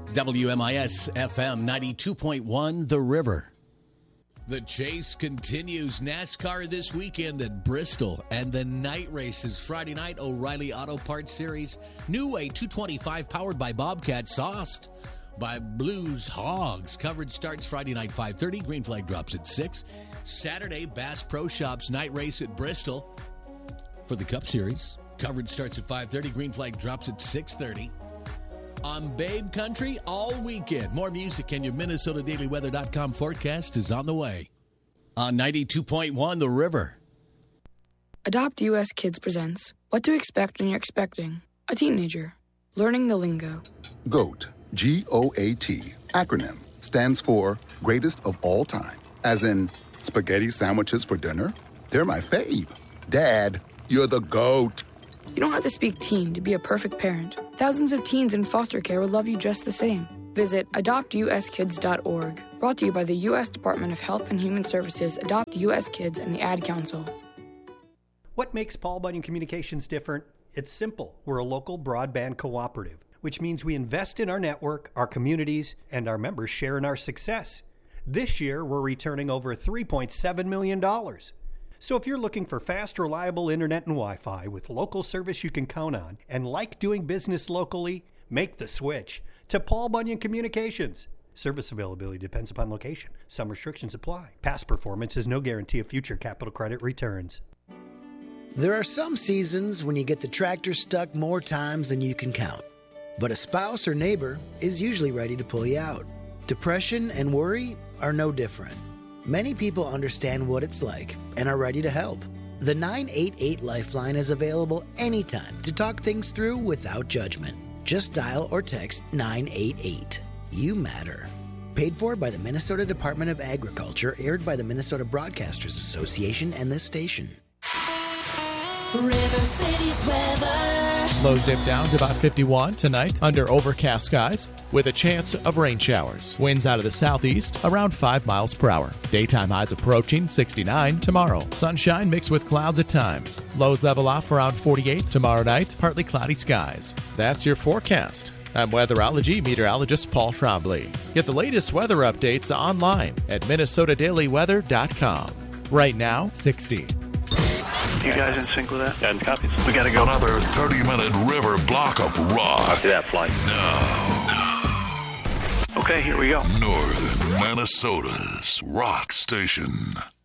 WMIS FM 92.1 The River. The chase continues. NASCAR this weekend at Bristol, and the night races Friday night. O'Reilly Auto Parts Series New Way 225 powered by Bobcat, sauced by Blues Hogs. Coverage starts Friday night 5:30. Green flag drops at 6. Saturday, Bass Pro Shops night race at Bristol for the Cup Series. Coverage starts at 5:30. Green flag drops at 6:30. On Babe Country all weekend. More music and your MinnesotaDailyWeather.com forecast is on the way. On 92.1 The River. Adopt US Kids presents What to Expect When You're Expecting a Teenager. Learning the lingo. GOAT, G-O-A-T, acronym, stands for Greatest of All Time. As in, spaghetti sandwiches for dinner? They're my fave. Dad, you're the GOAT. You don't have to speak teen to be a perfect parent. Thousands of teens in foster care will love you just the same. Visit adoptuskids.org. Brought to you by the U.S. Department of Health and Human Services, Adopt U.S. Kids, and the Ad Council. What makes Paul Bunyan Communications different? It's simple. We're a local broadband cooperative, which means we invest in our network, our communities, and our members share in our success. This year, we're returning over $3.7 million. So if you're looking for fast, reliable internet and Wi-Fi with local service you can count on and like doing business locally, make the switch to Paul Bunyan Communications. Service availability depends upon location. Some restrictions apply. Past performance is no guarantee of future capital credit returns. There are some seasons when you get the tractor stuck more times than you can count. But a spouse or neighbor is usually ready to pull you out. Depression and worry are no different. Many people understand what it's like and are ready to help. The 988 Lifeline is available anytime to talk things through without judgment. Just dial or text 988. You matter. Paid for by the Minnesota Department of Agriculture, aired by the Minnesota Broadcasters Association and this station. River City's weather. Lows dip down to about 51 tonight under overcast skies with a chance of rain showers. Winds out of the southeast around 5 miles per hour. Daytime highs approaching 69 tomorrow. Sunshine mixed with clouds at times. Lows level off around 48 tomorrow night. Partly cloudy skies. That's your forecast. I'm weatherology meteorologist Paul Trombley. Get the latest weather updates online at MinnesotaDailyWeather.com. Right now, 60. You guys in sync with that? And copies. We gotta go. Another 30-minute river block of rock. Copy that flight. Now. Okay, here we go. Northern Minnesota's rock station.